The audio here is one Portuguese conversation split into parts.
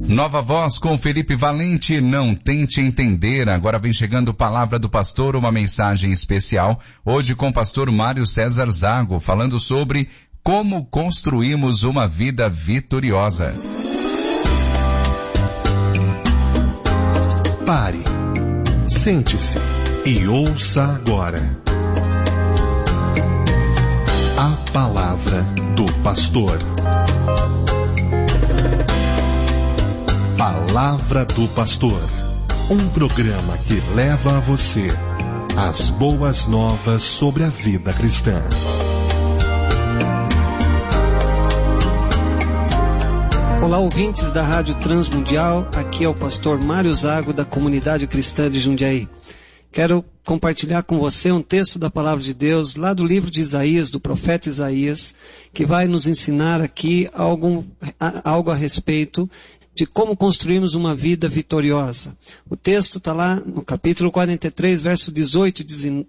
Nova Voz com Felipe Valente, não tente entender. Agora vem chegando Palavra do Pastor, uma mensagem especial, hoje com o pastor Mário César Zago, falando sobre como construímos uma vida vitoriosa. Pare, sente-se e ouça agora a Palavra do Pastor. Palavra do Pastor, um programa que leva a você as boas novas sobre a vida cristã. Olá, ouvintes da Rádio Transmundial, aqui é o pastor Mário Zago da Comunidade Cristã de Jundiaí. Quero compartilhar com você um texto da Palavra de Deus, lá do livro de Isaías, do profeta Isaías, que vai nos ensinar aqui algo a respeito de como construirmos uma vida vitoriosa. O texto está lá no capítulo 43, verso 18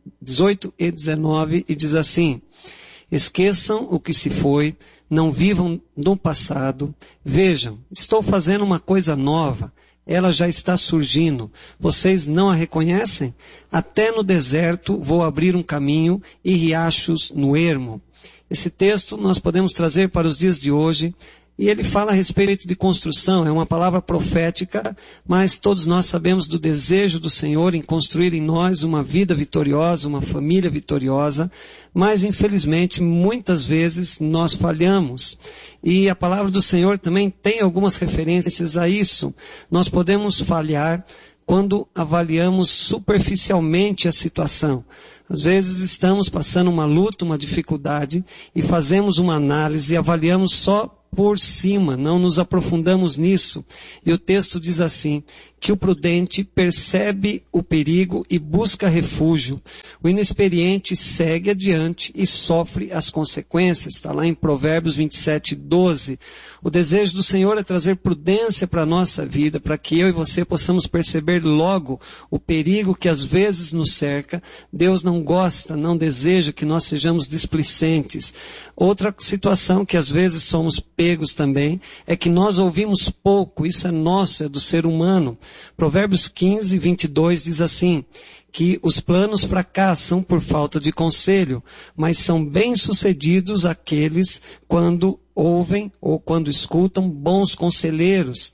e 19, e diz assim: esqueçam o que se foi, não vivam no passado. Vejam, estou fazendo uma coisa nova, ela já está surgindo. Vocês não a reconhecem? Até no deserto vou abrir um caminho e riachos no ermo. Esse texto nós podemos trazer para os dias de hoje. E ele fala a respeito de construção, é uma palavra profética, mas todos nós sabemos do desejo do Senhor em construir em nós uma vida vitoriosa, uma família vitoriosa, mas infelizmente muitas vezes nós falhamos. E a palavra do Senhor também tem algumas referências a isso. Nós podemos falhar quando avaliamos superficialmente a situação. Às vezes estamos passando uma luta, uma dificuldade, e fazemos uma análise e avaliamos só por cima, não nos aprofundamos nisso. E o texto diz assim, que o prudente percebe o perigo e busca refúgio. O inexperiente segue adiante e sofre as consequências. Está lá em Provérbios 27, 12. O desejo do Senhor é trazer prudência para a nossa vida, para que eu e você possamos perceber logo o perigo que às vezes nos cerca. Deus não gosta, não deseja que nós sejamos displicentes. Outra situação que às vezes somos pegos também, é que nós ouvimos pouco, isso é nosso, é do ser humano. Provérbios 15, 22 diz assim, que os planos fracassam por falta de conselho, mas são bem-sucedidos aqueles quando ouvem ou quando escutam bons conselheiros.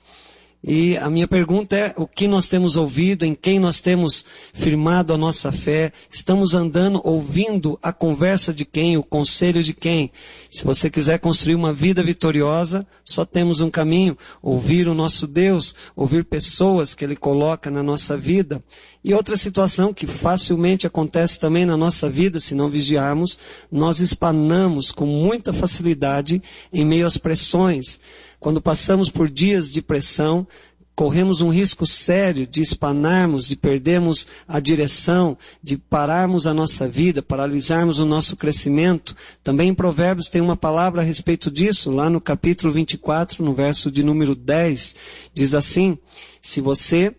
E a minha pergunta é, o que nós temos ouvido, em quem nós temos firmado a nossa fé? Estamos andando, ouvindo a conversa de quem, o conselho de quem? Se você quiser construir uma vida vitoriosa, só temos um caminho, ouvir o nosso Deus, ouvir pessoas que Ele coloca na nossa vida. E outra situação que facilmente acontece também na nossa vida, se não vigiarmos, nós espanamos com muita facilidade em meio às pressões. Quando passamos por dias de pressão, corremos um risco sério de espanarmos, de perdermos a direção, de pararmos a nossa vida, paralisarmos o nosso crescimento. Também em Provérbios tem uma palavra a respeito disso, lá no capítulo 24, no verso de número 10, diz assim, se você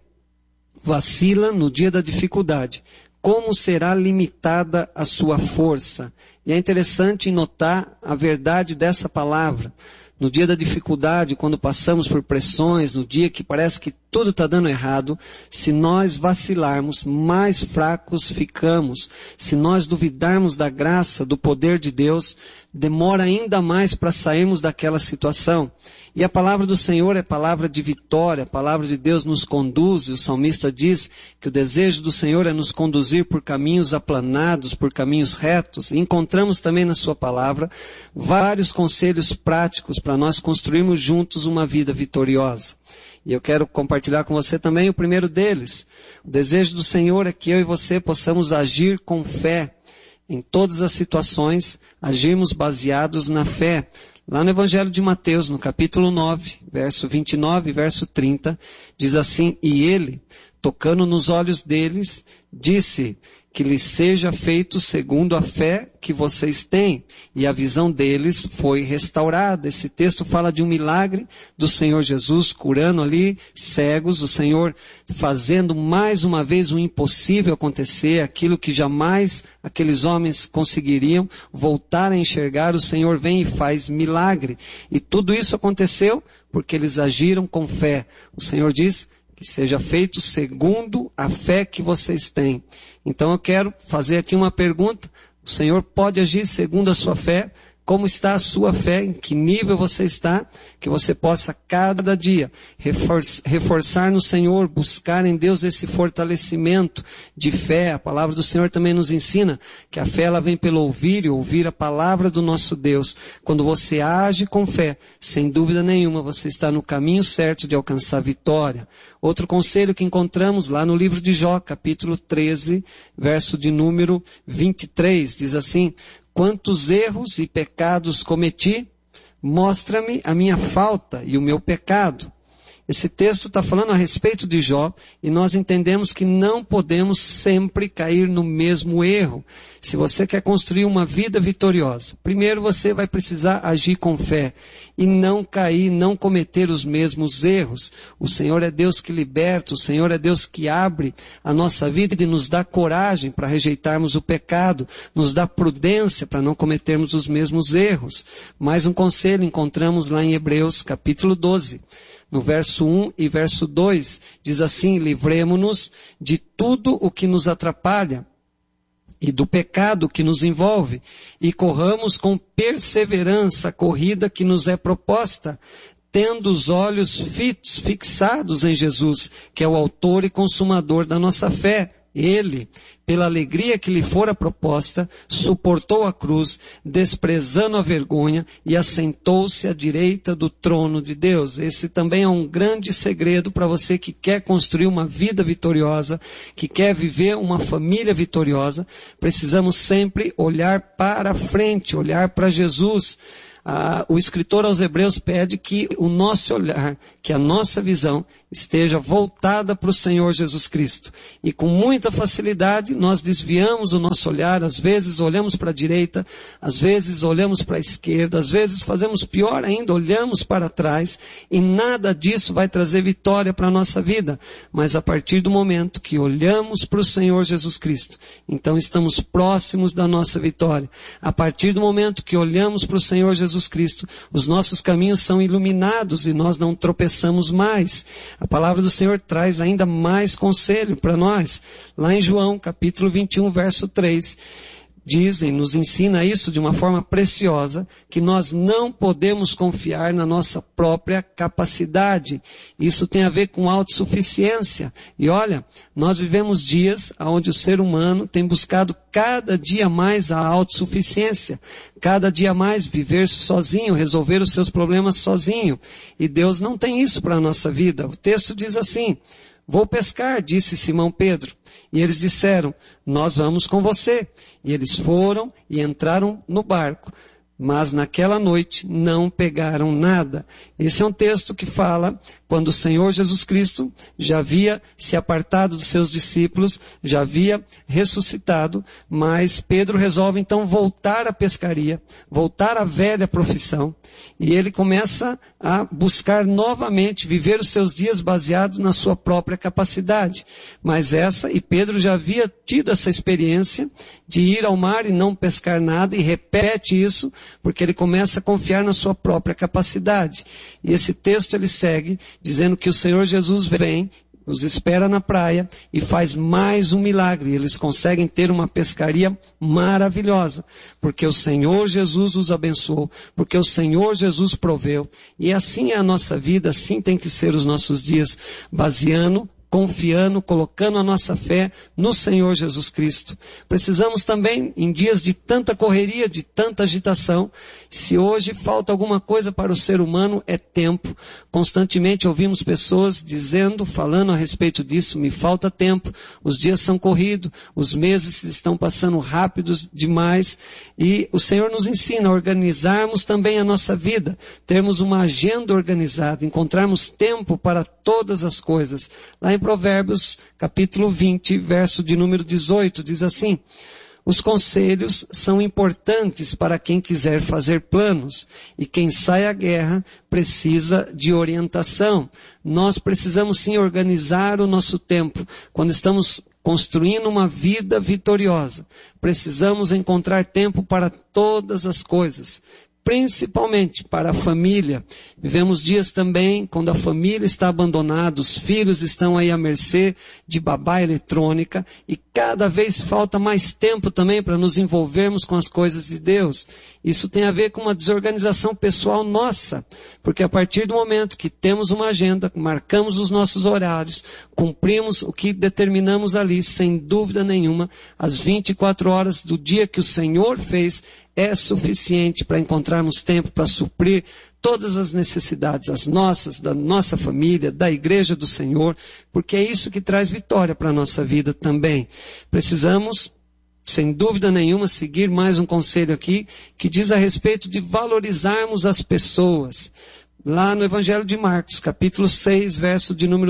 vacila no dia da dificuldade, como será limitada a sua força? E é interessante notar a verdade dessa palavra. No dia da dificuldade, quando passamos por pressões, no dia que parece que tudo está dando errado, se nós vacilarmos, mais fracos ficamos. Se nós duvidarmos da graça, do poder de Deus, demora ainda mais para sairmos daquela situação. E a palavra do Senhor é palavra de vitória, a palavra de Deus nos conduz, e o salmista diz que o desejo do Senhor é nos conduzir por caminhos aplanados, por caminhos retos. E encontramos também na sua palavra vários conselhos práticos para nós construirmos juntos uma vida vitoriosa. E eu quero compartilhar com você também o primeiro deles. O desejo do Senhor é que eu e você possamos agir com fé. Em todas as situações, agirmos baseados na fé. Lá no Evangelho de Mateus, no capítulo 9, verso 29 e verso 30, diz assim, e ele, tocando nos olhos deles, disse que lhes seja feito segundo a fé que vocês têm. E a visão deles foi restaurada. Esse texto fala de um milagre do Senhor Jesus curando ali cegos, o Senhor fazendo mais uma vez o impossível acontecer, aquilo que jamais aqueles homens conseguiriam voltar a enxergar. O Senhor vem e faz milagre. E tudo isso aconteceu porque eles agiram com fé. O Senhor diz que seja feito segundo a fé que vocês têm. Então eu quero fazer aqui uma pergunta. O Senhor pode agir segundo a sua fé? Como está a sua fé? Em que nível você está? Que você possa cada dia reforçar no Senhor, buscar em Deus esse fortalecimento de fé. A palavra do Senhor também nos ensina que a fé ela vem pelo ouvir e ouvir a palavra do nosso Deus. Quando você age com fé, sem dúvida nenhuma, você está no caminho certo de alcançar vitória. Outro conselho que encontramos lá no livro de Jó, capítulo 13, verso de número 23, diz assim: quantos erros e pecados cometi, mostra-me a minha falta e o meu pecado. Esse texto está falando a respeito de Jó e nós entendemos que não podemos sempre cair no mesmo erro. Se você quer construir uma vida vitoriosa, primeiro você vai precisar agir com fé e não cair, não cometer os mesmos erros. O Senhor é Deus que liberta, o Senhor é Deus que abre a nossa vida e nos dá coragem para rejeitarmos o pecado, nos dá prudência para não cometermos os mesmos erros. Mais um conselho encontramos lá em Hebreus capítulo 12. No verso 1 e verso 2, diz assim: livremo-nos de tudo o que nos atrapalha e do pecado que nos envolve, e corramos com perseverança a corrida que nos é proposta, tendo os olhos fixados em Jesus, que é o autor e consumador da nossa fé. Ele, pela alegria que lhe fora proposta, suportou a cruz, desprezando a vergonha, e assentou-se à direita do trono de Deus. Esse também é um grande segredo para você que quer construir uma vida vitoriosa, que quer viver uma família vitoriosa. Precisamos sempre olhar para frente, olhar para Jesus. O escritor aos Hebreus pede que o nosso olhar, que a nossa visão esteja voltada para o Senhor Jesus Cristo. E com muita facilidade nós desviamos o nosso olhar, às vezes olhamos para a direita, às vezes olhamos para a esquerda, às vezes fazemos pior ainda, olhamos para trás, e nada disso vai trazer vitória para a nossa vida. Mas a partir do momento que olhamos para o Senhor Jesus Cristo, então estamos próximos da nossa vitória. A partir do momento que olhamos para o Senhor Jesus Cristo, os nossos caminhos são iluminados e nós não tropeçamos mais. A palavra do Senhor traz ainda mais conselho para nós. Lá em João, capítulo 21, verso 3, nos ensina isso de uma forma preciosa, que nós não podemos confiar na nossa própria capacidade. Isso tem a ver com autossuficiência. E olha, nós vivemos dias onde o ser humano tem buscado cada dia mais a autossuficiência, cada dia mais viver sozinho, resolver os seus problemas sozinho. E Deus não tem isso para a nossa vida. O texto diz assim: vou pescar, disse Simão Pedro. E eles disseram: nós vamos com você. E eles foram e entraram no barco. Mas naquela noite não pegaram nada. Esse é um texto que fala quando o Senhor Jesus Cristo já havia se apartado dos seus discípulos, já havia ressuscitado, mas Pedro resolve então voltar à pescaria, voltar à velha profissão, e ele começa a buscar novamente viver os seus dias baseados na sua própria capacidade. Mas Pedro já havia tido essa experiência de ir ao mar e não pescar nada, e repete isso, porque ele começa a confiar na sua própria capacidade. E esse texto ele segue dizendo que o Senhor Jesus vem, os espera na praia e faz mais um milagre. Eles conseguem ter uma pescaria maravilhosa, porque o Senhor Jesus os abençoou, porque o Senhor Jesus proveu. E assim é a nossa vida, assim tem que ser os nossos dias, confiando, colocando a nossa fé no Senhor Jesus Cristo. Precisamos também, em dias de tanta correria, de tanta agitação, se hoje falta alguma coisa para o ser humano, é tempo. Constantemente ouvimos pessoas falando a respeito disso: me falta tempo, os dias são corridos, os meses estão passando rápidos demais, e o Senhor nos ensina a organizarmos também a nossa vida, termos uma agenda organizada, encontrarmos tempo para todas as coisas. Lá em Provérbios, capítulo 20, verso de número 18, diz assim: os conselhos são importantes para quem quiser fazer planos, e quem sai à guerra precisa de orientação. Nós precisamos sim organizar o nosso tempo. Quando estamos construindo uma vida vitoriosa, precisamos encontrar tempo para todas as coisas, principalmente para a família. Vivemos dias também quando a família está abandonada, os filhos estão aí à mercê de babá eletrônica, e cada vez falta mais tempo também para nos envolvermos com as coisas de Deus. Isso tem a ver com uma desorganização pessoal nossa, porque a partir do momento que temos uma agenda, marcamos os nossos horários, cumprimos o que determinamos ali, sem dúvida nenhuma, as 24 horas do dia que o Senhor fez, é suficiente para encontrarmos tempo para suprir todas as necessidades, as nossas, da nossa família, da igreja do Senhor, porque é isso que traz vitória para a nossa vida também. Precisamos, sem dúvida nenhuma, seguir mais um conselho aqui, que diz a respeito de valorizarmos as pessoas. Lá no Evangelho de Marcos, capítulo 6, verso de número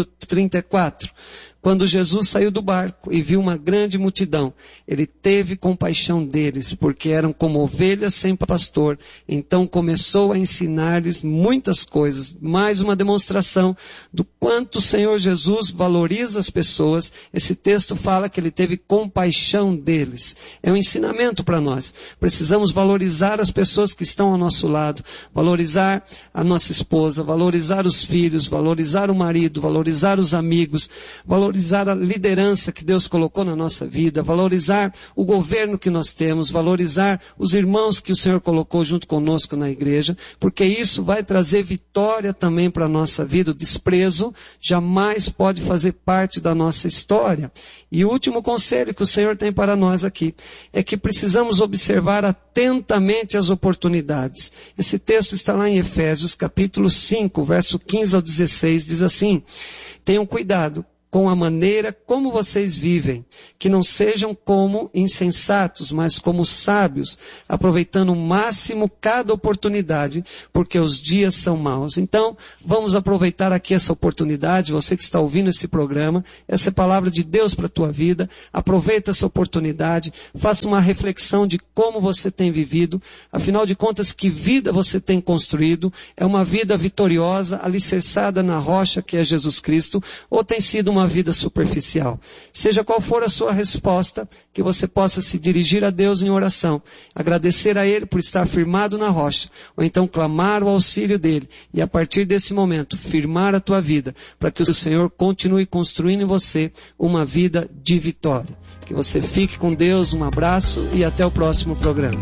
34. Quando Jesus saiu do barco e viu uma grande multidão, ele teve compaixão deles, porque eram como ovelhas sem pastor. Então começou a ensinar-lhes muitas coisas. Mais uma demonstração do quanto o Senhor Jesus valoriza as pessoas. Esse texto fala que ele teve compaixão deles. É um ensinamento para nós. Precisamos valorizar as pessoas que estão ao nosso lado, valorizar a nossa esposa, valorizar os filhos, valorizar o marido, valorizar os amigos, valorizar a liderança que Deus colocou na nossa vida, valorizar o governo que nós temos, valorizar os irmãos que o Senhor colocou junto conosco na igreja, porque isso vai trazer vitória também para a nossa vida. O desprezo jamais pode fazer parte da nossa história. E o último conselho que o Senhor tem para nós aqui é que precisamos observar atentamente as oportunidades. Esse texto está lá em Efésios, capítulo 5, verso 15 ao 16, diz assim: tenham cuidado com a maneira como vocês vivem, que não sejam como insensatos, mas como sábios, aproveitando o máximo cada oportunidade, porque os dias são maus. Então, vamos aproveitar aqui essa oportunidade, você que está ouvindo esse programa, essa é a palavra de Deus para a tua vida, aproveita essa oportunidade, faça uma reflexão de como você tem vivido, afinal de contas, que vida você tem construído, é uma vida vitoriosa, alicerçada na rocha que é Jesus Cristo, ou tem sido uma vida superficial? Seja qual for a sua resposta, que você possa se dirigir a Deus em oração, agradecer a Ele por estar firmado na rocha, ou então clamar o auxílio dEle, e a partir desse momento, firmar a tua vida, para que o Senhor continue construindo em você uma vida de vitória. Que você fique com Deus, um abraço e até o próximo programa.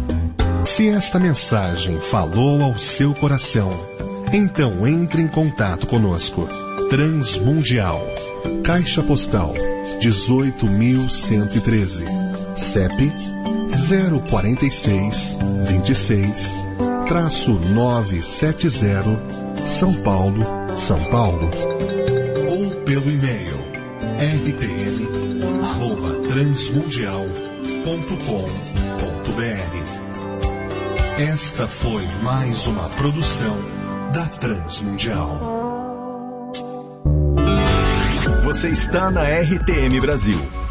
Se esta mensagem falou ao seu coração, então entre em contato conosco. Transmundial, Caixa Postal 18.113, CEP 046-26-970, São Paulo, São Paulo. Ou pelo e-mail rtm@transmundial.com.br. Esta foi mais uma produção da Transmundial. Você está na RTM Brasil.